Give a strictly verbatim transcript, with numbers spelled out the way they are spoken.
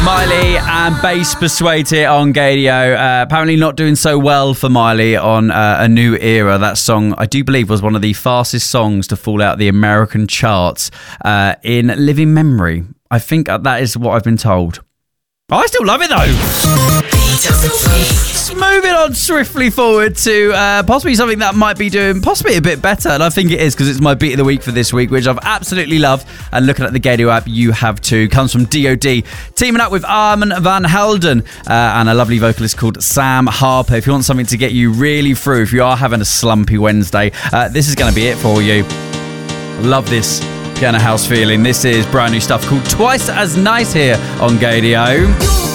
Miley and Bass Persuade here on Gadio. Uh, apparently not doing so well for Miley on uh, A New Era. That song, I do believe, was one of the fastest songs to fall out of the American charts uh, in living memory. I think that is what I've been told. I still love it though. Moving on swiftly forward to uh, possibly something that might be doing possibly a bit better, and I think it is because it's my beat of the week for this week, which I've absolutely loved. And looking at the Gadio app, you have too. Comes from D O D, teaming up with Armand Van Helden uh, and a lovely vocalist called Sam Harper. If you want something to get you really through, if you are having a slumpy Wednesday, uh, this is going to be it for you. Love this piano house feeling. This is brand new stuff called Twice As Nice here on Gadio.